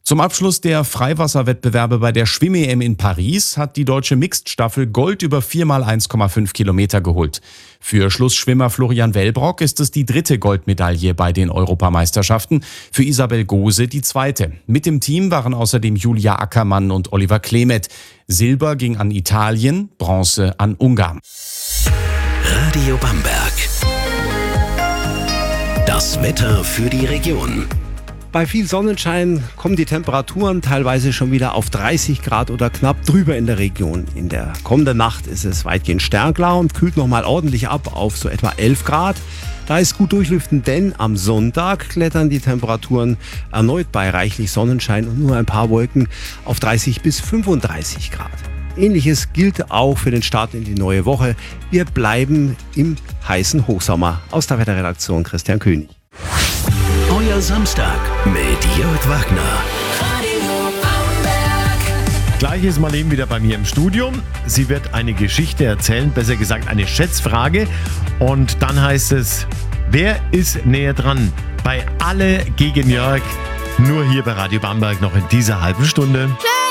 Zum Abschluss der Freiwasserwettbewerbe bei der Schwimm-EM in Paris hat die deutsche Mixed-Staffel Gold über 4x1,5 Kilometer geholt. Für Schlussschwimmer Florian Wellbrock ist es die 3. Goldmedaille bei den Europameisterschaften, für Isabel Gose die 2. Mit dem Team waren außerdem Julia Ackermann und Oliver Klemet. Silber ging an Italien, Bronze an Ungarn. Radio Bamberg. Das Wetter für die Region. Bei viel Sonnenschein kommen die Temperaturen teilweise schon wieder auf 30 Grad oder knapp drüber in der Region. In der kommenden Nacht ist es weitgehend sternklar und kühlt nochmal ordentlich ab auf so etwa 11 Grad. Da ist gut durchlüften, denn am Sonntag klettern die Temperaturen erneut bei reichlich Sonnenschein und nur ein paar Wolken auf 30 bis 35 Grad. Ähnliches gilt auch für den Start in die neue Woche. Wir bleiben im heißen Hochsommer. Aus der Wetterredaktion Christian König. Euer Samstag mit Jörg Wagner. Gleich ist Marlene wieder bei mir im Studio. Sie wird eine Geschichte erzählen, besser gesagt eine Schätzfrage. Und dann heißt es, wer ist näher dran? Bei Alle gegen Jörg, nur hier bei Radio Bamberg noch in dieser halben Stunde.